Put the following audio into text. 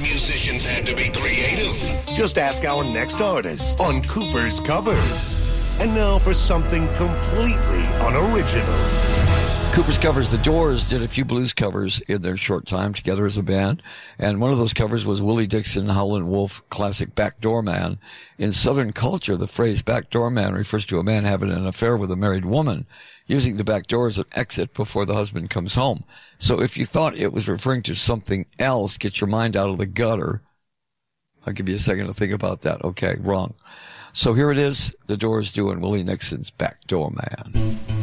musicians had to be creative. Just ask our next artist on Cooper's Covers. And now for something completely unoriginal. Cooper's Covers. The Doors did a few blues covers in their short time together as a band, and one of those covers was Willie Dixon, Howlin' Wolf classic Backdoor Man. In Southern culture, the phrase backdoor man refers to a man having an affair with a married woman, using the back door as an exit before the husband comes home. So if you thought it was referring to something else, get your mind out of the gutter. I'll give you a second to think about that. Okay, wrong. So here it is, the Doors doing Willie Nixon's Backdoor Man.